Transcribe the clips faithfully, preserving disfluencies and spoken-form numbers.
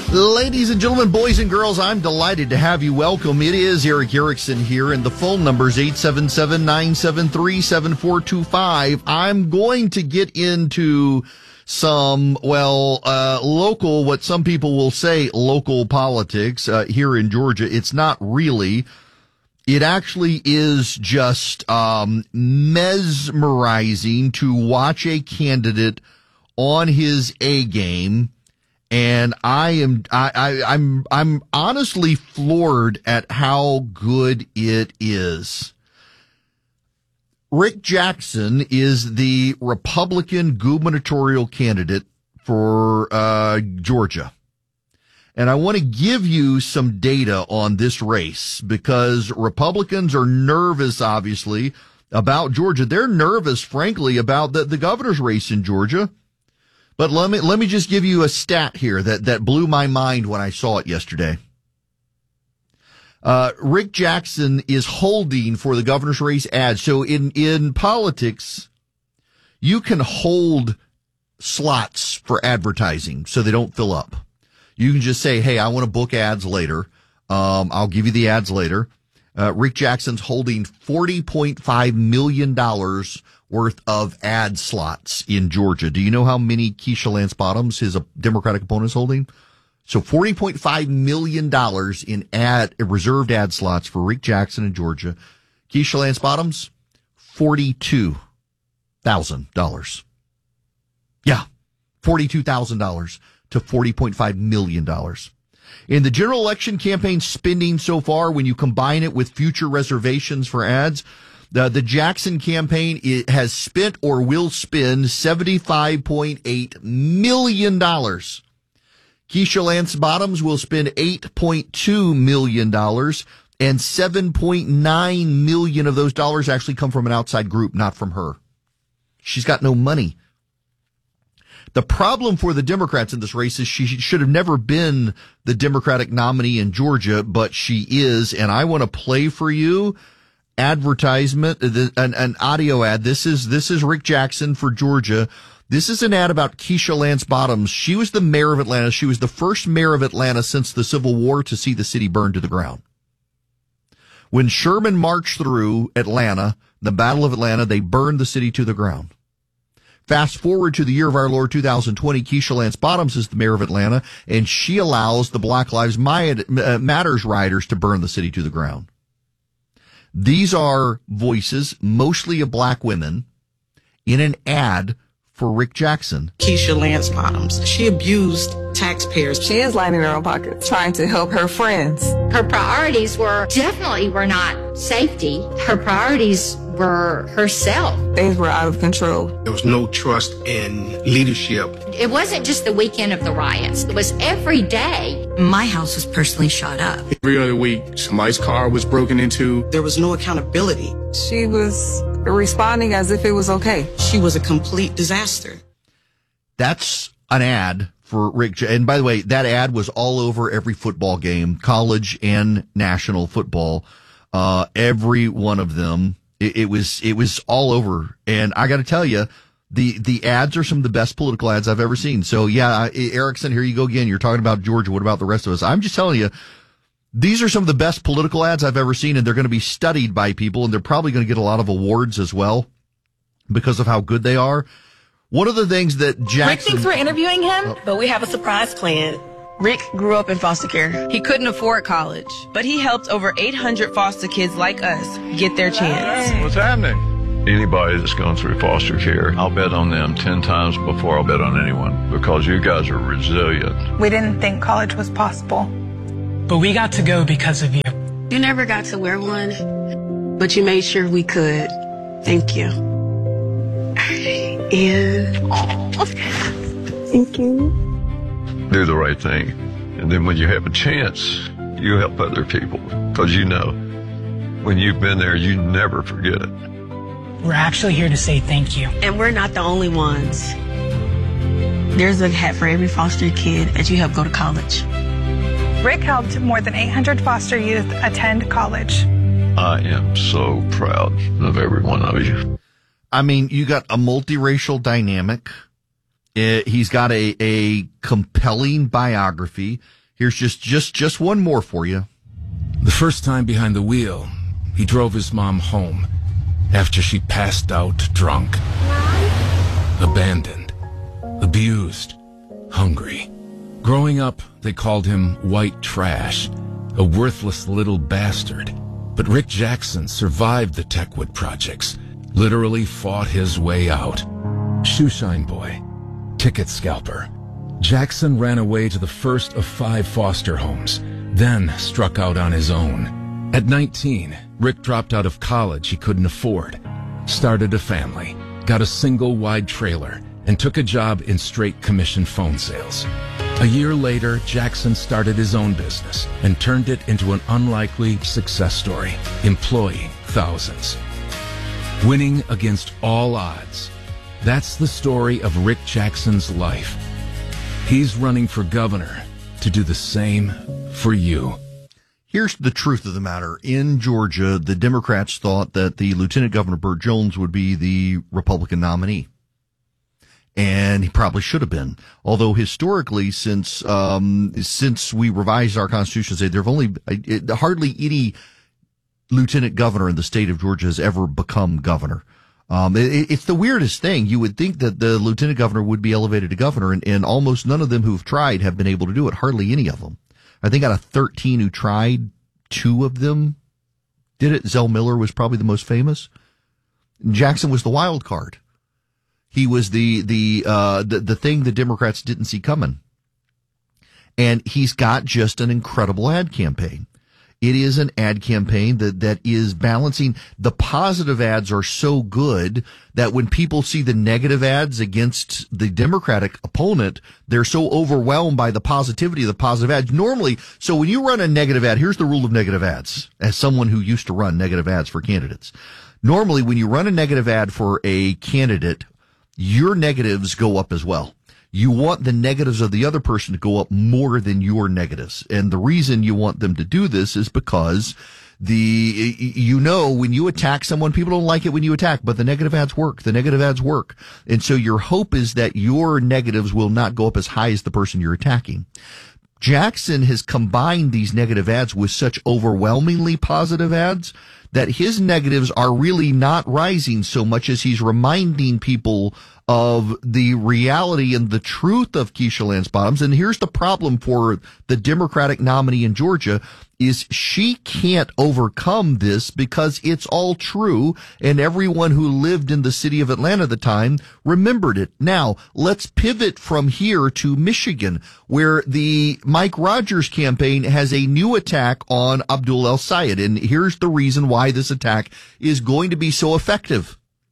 Ladies and gentlemen, boys and girls, I'm delighted to have you. Welcome. It is Eric Erickson here, and the phone number is eight seven seven, nine seven three, seven four two five. I'm going to get into some, well, uh, local, what some people will say local politics uh, here in Georgia. It's not really. It actually is just um, mesmerizing to watch a candidate on his A game. And I am, I, I, I'm, I'm honestly floored at how good it is. Rick Jackson is the Republican gubernatorial candidate for, uh, Georgia. And I want to give you some data on this race because Republicans are nervous, obviously, about Georgia. They're nervous, frankly, about the, the governor's race in Georgia. But let me, let me just give you a stat here that, that blew my mind when I saw it yesterday. Uh, Rick Jackson is holding for the governor's race ads. So in, in politics, you can hold slots for advertising so they don't fill up. You can just say, hey, I want to book ads later. Um, I'll give you the ads later. Uh, Rick Jackson's holding forty point five million dollars worth of ad slots in Georgia. Do you know how many Keisha Lance Bottoms his Democratic opponent is holding? So forty point five million dollars in ad reserved ad slots for Rick Jackson in Georgia. Keisha Lance Bottoms, forty-two thousand dollars. Yeah, forty-two thousand dollars to forty point five million dollars. In the general election campaign spending so far, when you combine it with future reservations for ads, the, the Jackson campaign it has spent or will spend seventy-five point eight million dollars. Keisha Lance Bottoms will spend eight point two million dollars, and seven point nine million dollars of those dollars actually come from an outside group, not from her. She's got no money. The problem for the Democrats in this race is she should have never been the Democratic nominee in Georgia, but she is. And I want to play for you advertisement, an, an audio ad. This is, this is Rick Jackson for Georgia. This is an ad about Keisha Lance Bottoms. She was the mayor of Atlanta. She was the first mayor of Atlanta since the Civil War to see the city burned to the ground. When Sherman marched through Atlanta, the Battle of Atlanta, they burned the city to the ground. Fast forward to the year of our Lord two thousand twenty, Keisha Lance Bottoms is the mayor of Atlanta, and she allows the Black Lives Matters rioters to burn the city to the ground. These are voices, mostly of black women, in an ad for Rick Jackson. Keisha Lance Bottoms, she abused taxpayers. She is lining her own pockets, trying to help her friends. Her priorities were definitely were not safety. Her priorities were herself. Things were out of control. There was no trust in leadership. It wasn't just the weekend of the riots. It was every day. My house was personally shot up. Every other week, somebody's car was broken into. There was no accountability. She was responding as if it was okay. She was a complete disaster. That's an ad for Rick. And by the way, that ad was all over every football game, college and national football. Uh, every one of them. It, it was, it was all over. And I got to tell you, the, the ads are some of the best political ads I've ever seen. So yeah, Erickson, here you go again. You're talking about Georgia. What about the rest of us? I'm just telling you, these are some of the best political ads I've ever seen, and they're going to be studied by people, and they're probably going to get a lot of awards as well because of how good they are. One of the things that Jackson... Rick thinks we're interviewing him, oh. but we have a surprise plan. Rick grew up in foster care. He couldn't afford college, but he helped over eight hundred foster kids like us get their chance. What's happening? Anybody that's gone through foster care, I'll bet on them ten times before I'll bet on anyone because you guys are resilient. We didn't think college was possible. But we got to go because of you. You never got to wear one, but you made sure we could. Thank you. And thank you. Do the right thing. And then when you have a chance, you help other people. Because you know, when you've been there, you never forget it. We're actually here to say thank you. And we're not the only ones. There's a hat for every foster kid as you help go to college. Rick helped more than eight hundred foster youth attend college. I am so proud of every one of you. I mean, you got a multiracial dynamic Uh, he's got a, a compelling biography. Here's just, just, just one more for you. The first time behind the wheel, he drove his mom home after she passed out drunk. Mom? Abandoned, abused, hungry. Growing up, they called him white trash, a worthless little bastard. But Rick Jackson survived the Techwood projects, literally fought his way out. Shoeshine boy, ticket scalper. Jackson ran away to the first of five foster homes, then struck out on his own. At nineteen, Rick dropped out of college he couldn't afford, started a family, got a single-wide trailer, and took a job in straight commission phone sales. A year later, Jackson started his own business and turned it into an unlikely success story, employing thousands. Winning against all odds. That's the story of Rick Jackson's life. He's running for governor to do the same for you. Here's the truth of the matter. In Georgia, the Democrats thought that the Lieutenant Governor Burt Jones would be the Republican nominee. And he probably should have been. Although historically, since um, since we revised our Constitution, say there have only it, hardly any lieutenant governor in the state of Georgia has ever become governor. Um, it, it's the weirdest thing. You would think that the lieutenant governor would be elevated to governor, and, and almost none of them who've tried have been able to do it. Hardly any of them. I think out of thirteen who tried, two of them did it. Zell Miller was probably the most famous. Jackson was the wild card. He was the, the, uh, the, the thing the Democrats didn't see coming. And he's got just an incredible ad campaign. It is an ad campaign that, that is balancing. The positive ads are so good that when people see the negative ads against the Democratic opponent, they're so overwhelmed by the positivity of the positive ads. Normally, so when you run a negative ad, here's the rule of negative ads, as someone who used to run negative ads for candidates. Normally, when you run a negative ad for a candidate, your negatives go up as well. You want the negatives of the other person to go up more than your negatives. And the reason you want them to do this is because the, you know, when you attack someone, people don't like it when you attack, but the negative ads work. The negative ads work. And so your hope is that your negatives will not go up as high as the person you're attacking. Jackson has combined these negative ads with such overwhelmingly positive ads that his negatives are really not rising so much as he's reminding people of the reality and the truth of Keisha Lance Bottoms. And here's the problem for the Democratic nominee in Georgia is she can't overcome this because it's all true, and everyone who lived in the city of Atlanta at the time remembered it. Now, let's pivot from here to Michigan, where the Mike Rogers campaign has a new attack on Abdul El-Sayed, and here's the reason why this attack is going to be so effective.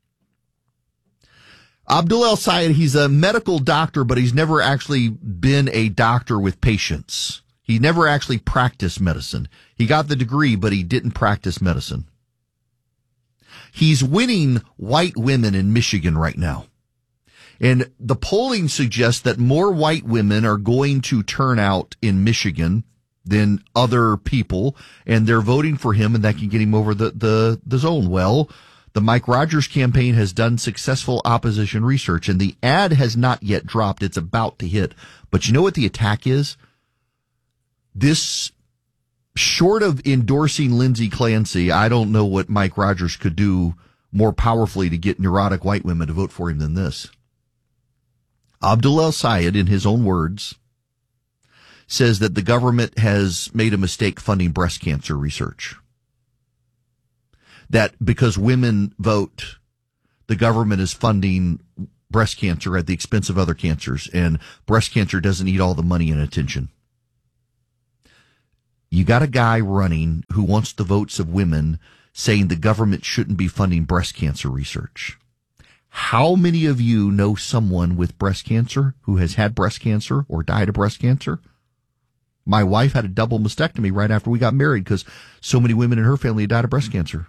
Abdul El-Sayed, he's a medical doctor, but he's never actually been a doctor with patients. He never actually practiced medicine. He got the degree, but he didn't practice medicine. He's winning white women in Michigan right now. And the polling suggests that more white women are going to turn out in Michigan than other people, and they're voting for him, and that can get him over the, the, the zone. Well, the Mike Rogers campaign has done successful opposition research, and the ad has not yet dropped. It's about to hit. But you know what the attack is? This, short of endorsing Lindsey Clancy, I don't know what Mike Rogers could do more powerfully to get neurotic white women to vote for him than this. Abdul El-Sayed, in his own words, says that the government has made a mistake funding breast cancer research. That because women vote, the government is funding breast cancer at the expense of other cancers, and breast cancer doesn't need all the money and attention. You got a guy running who wants the votes of women saying the government shouldn't be funding breast cancer research. How many of you know someone with breast cancer who has had breast cancer or died of breast cancer? My wife had a double mastectomy right after we got married because so many women in her family died of breast cancer.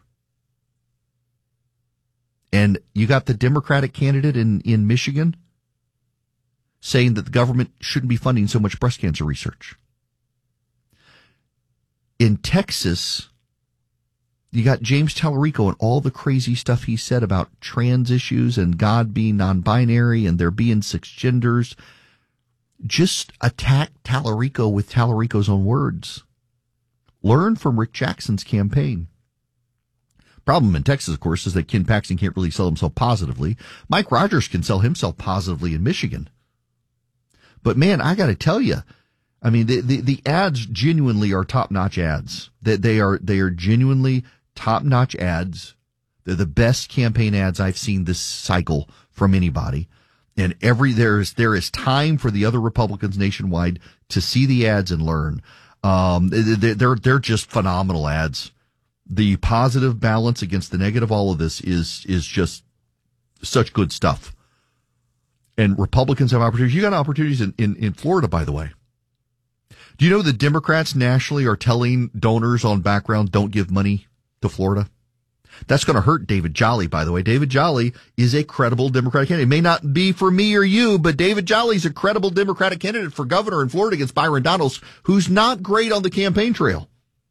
And you got the Democratic candidate in, in Michigan saying that the government shouldn't be funding so much breast cancer research. In Texas, You got James Tallarico and all the crazy stuff he said about trans issues and God being non-binary and there being six genders. Just attack Tallarico with Tallarico's own words. Learn from Rick Jackson's campaign. Problem in Texas, of course, is that Ken Paxton can't really sell himself positively. Mike Rogers can sell himself positively in Michigan. But man, I got to tell you, I mean, the, the, the ads genuinely are top-notch ads. That they are, they are genuinely top-notch ads. They're the best campaign ads I've seen this cycle from anybody. And every, there is, there is time for the other Republicans nationwide to see the ads and learn. Um, they're, they're, they're just phenomenal ads. The positive balance against the negative, all of this is, is just such good stuff. And Republicans have opportunities. You got opportunities in, in, in Florida, by the way. Do you know the Democrats nationally are telling donors on background, don't give money to Florida? That's going to hurt David Jolly, by the way. David Jolly is a credible Democratic candidate. It may not be for me or you, but David Jolly is a credible Democratic candidate for governor in Florida against Byron Donalds, who's not great on the campaign trail.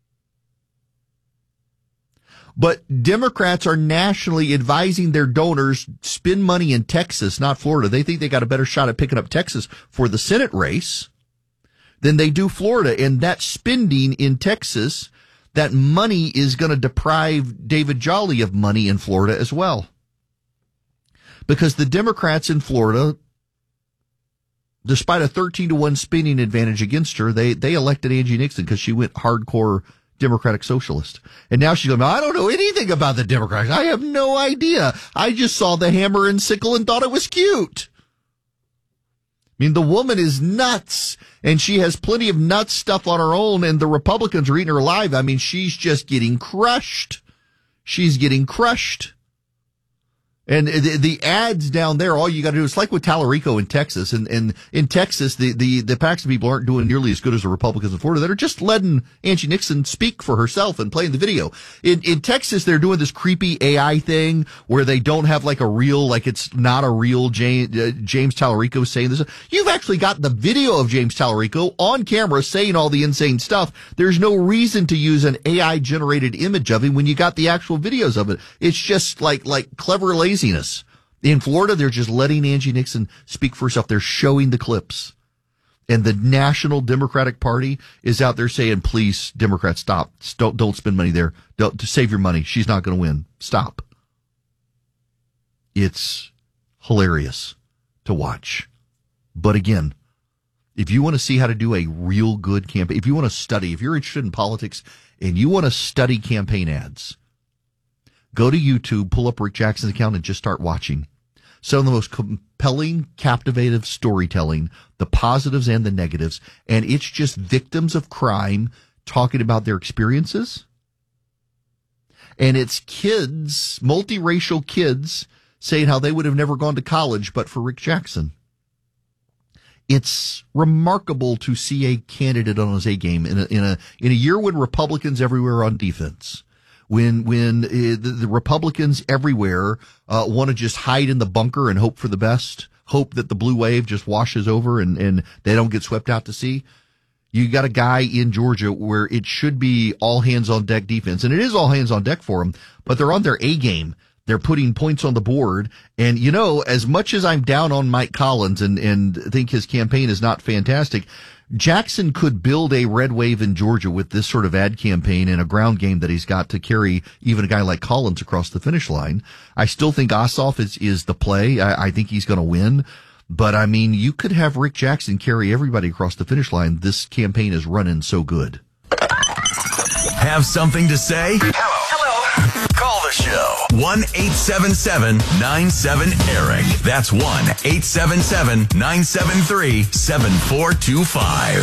But Democrats are nationally advising their donors spend money in Texas, not Florida. They think they got a better shot at picking up Texas for the Senate race than they do Florida. And that spending in Texas, that money is going to deprive David Jolly of money in Florida as well. Because the Democrats in Florida, despite a thirteen to one spending advantage against her, they, they elected Angie Nixon because she went hardcore Democratic socialist. And now she's going, I don't know anything about the Democrats. I have no idea. I just saw the hammer and sickle and thought it was cute. I mean, the woman is nuts, and she has plenty of nuts stuff on her own, and the Republicans are eating her alive. I mean, she's just getting crushed. She's getting crushed. And the, the ads down there, all you got to do, it's like with Tallarico in Texas. And, and in Texas, the, the, the Paxton people aren't doing nearly as good as the Republicans in Florida that are just letting Angie Nixon speak for herself and playing the video. In, in Texas, they're doing this creepy A I thing where they don't have like a real, like it's not a real James, uh, James Tallarico saying this. You've actually got the video of James Tallarico on camera saying all the insane stuff. There's no reason to use an A I generated image of him when you got the actual videos of it. It's just like, like clever lazy. In Florida, they're just letting Angie Nixon speak for herself. They're showing the clips. And the National Democratic Party is out there saying, please, Democrats, stop. Don't, don't spend money there. Don't, to save your money. She's not going to win. Stop. It's hilarious to watch. But again, if you want to see how to do a real good campaign, if you want to study, if you're interested in politics and you want to study campaign ads, go to YouTube, pull up Rick Jackson's account, and just start watching. Some of the most compelling, captivative storytelling, the positives and the negatives, and it's just victims of crime talking about their experiences. And it's kids, multiracial kids, saying how they would have never gone to college but for Rick Jackson. It's remarkable to see a candidate on his A game in a, in a, in a year when Republicans everywhere are on defense. When when uh, the, the Republicans everywhere uh, want to just hide in the bunker and hope for the best, hope that the blue wave just washes over and, and they don't get swept out to sea, you got a guy in Georgia where it should be all hands on deck defense. And it is all hands on deck for them, but they're on their A game. They're putting points on the board. And, you know, as much as I'm down on Mike Collins and, and think his campaign is not fantastic, Jackson could build a red wave in Georgia with this sort of ad campaign and a ground game that he's got to carry even a guy like Collins across the finish line. I still think Ossoff is, is the play. I, I think he's going to win. But, I mean, you could have Rick Jackson carry everybody across the finish line. This campaign is running so good. Have something to say? Hello. Call the show. one eight seven seven nine seven Eric. That's one eight seven seven nine seven three seven four two five.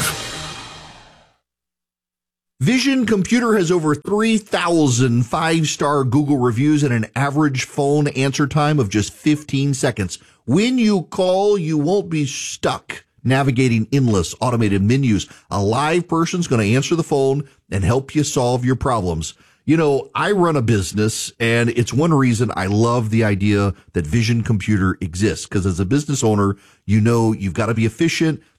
Vision Computer has over three thousand five-star Google reviews and an average phone answer time of just fifteen seconds. When you call, you won't be stuck navigating endless automated menus. A live person's going to answer the phone and help you solve your problems. You know, I run a business, and it's one reason I love the idea that Vision Computer exists, because as a business owner, you know you've got to be efficient.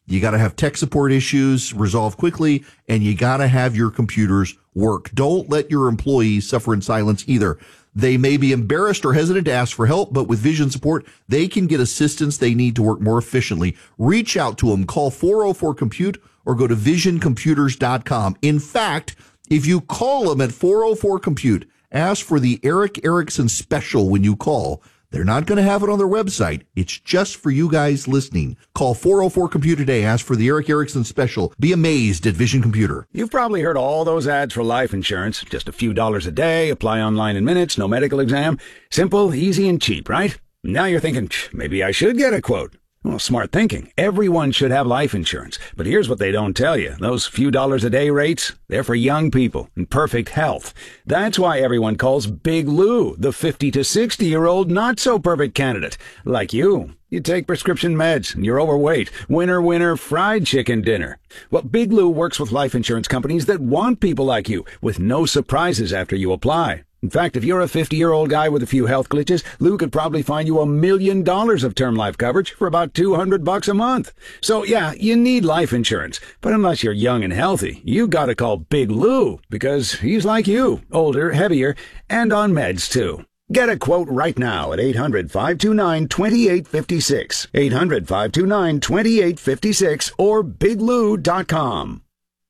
You got to have tech support issues resolved quickly, and you got to have your computers work. Don't let your employees suffer in silence either. They may be embarrassed or hesitant to ask for help, but with Vision support, they can get assistance they need to work more efficiently. Reach out to them. Call four oh four compute or go to vision computers dot com. In fact, if you call them at four oh four compute, ask for the Eric Erickson special when you call. They're not going to have it on their website. It's just for you guys listening. Call four oh four compute today. Ask for the Eric Erickson special. Be amazed at Vision Computer. You've probably heard all those ads for life insurance. Just a few dollars a day, apply online in minutes, no medical exam. Simple, easy, and cheap, right? Now you're thinking, maybe I should get a quote. Well, smart thinking. Everyone should have life insurance. But here's what they don't tell you. Those few dollars a day rates, they're for young people in perfect health. That's why everyone calls Big Lou the fifty to sixty-year-old not-so-perfect candidate. Like you. You take prescription meds, and you're overweight. Winner, winner, fried chicken dinner. Well, Big Lou works with life insurance companies that want people like you, with no surprises after you apply. In fact, if you're a fifty-year-old guy with a few health glitches, Lou could probably find you a million dollars of term life coverage for about two hundred bucks a month. So yeah, you need life insurance. But unless you're young and healthy, you gotta call Big Lou, because he's like you, older, heavier, and on meds too. Get a quote right now at eight hundred, five two nine, two eight five six, eight hundred, five two nine, two eight five six, or big lou dot com.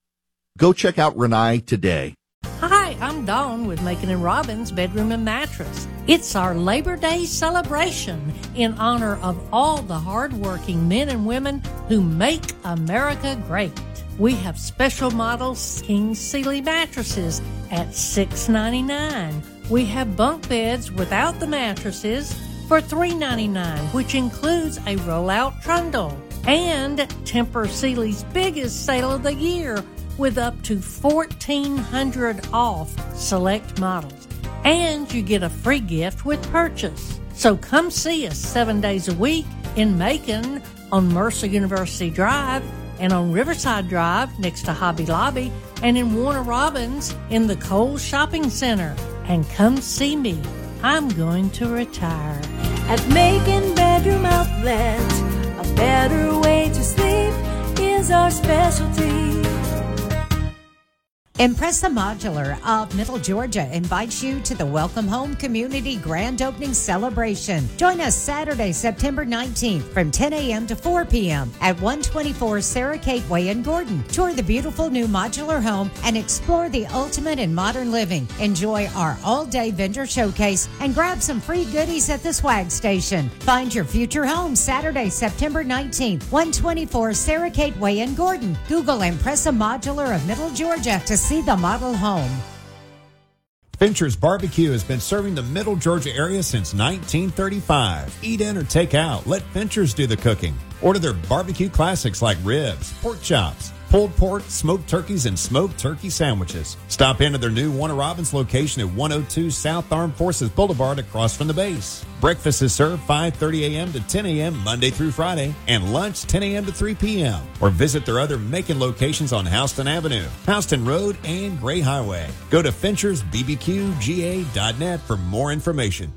Go check out Renai today. Hi, I'm Dawn with Macon and Robbins Bedroom and Mattress. It's our Labor Day celebration in honor of all the hardworking men and women who make America great. We have special models King Sealy mattresses at six ninety-nine. We have bunk beds without the mattresses for three ninety-nine, which includes a roll-out trundle. And Tempur Sealy's biggest sale of the year, with up to fourteen hundred off select models. And you get a free gift with purchase. So come see us seven days a week in Macon on Mercer University Drive and on Riverside Drive next to Hobby Lobby and in Warner Robins in the Kohl's Shopping Center. And come see me. I'm going to retire. At Macon Bedroom Outlet, a better way to sleep is our specialty. Impressa Modular of Middle Georgia invites you to the Welcome Home Community Grand Opening Celebration. Join us Saturday, September nineteenth from ten a.m. to four p.m. at one twenty-four Sarah Kate Way in Gordon. Tour the beautiful new modular home and explore the ultimate in modern living. Enjoy our all-day vendor showcase and grab some free goodies at the swag station. Find your future home Saturday, September nineteenth, one twenty-four Sarah Kate Way in Gordon. Google Impressa Modular of Middle Georgia to see the model home. Fincher's Barbecue has been serving the Middle Georgia area since nineteen thirty-five. Eat in or take out. Let Fincher's do the cooking. Order their barbecue classics like ribs, pork chops, pulled pork, smoked turkeys, and smoked turkey sandwiches. Stop into their new Warner Robins location at one oh two South Armed Forces Boulevard across from the base. Breakfast is served five thirty a.m. to ten a.m. Monday through Friday, and lunch ten a.m. to three p.m. Or visit their other Macon locations on Houston Avenue, Houston Road, and Gray Highway. Go to Finchers B B Q G A dot net for more information.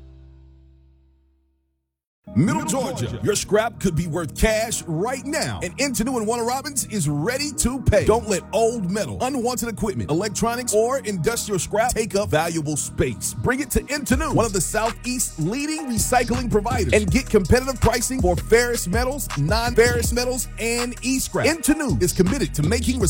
Middle Georgia, your scrap could be worth cash right now, and Intenu and Warner Robins is ready to pay. Don't let old metal, unwanted equipment, electronics, or industrial scrap take up valuable space. Bring it to Intenu, one of the Southeast's leading recycling providers, and get competitive pricing for ferrous metals, non-ferrous metals, and e-scrap. Intenu is committed to making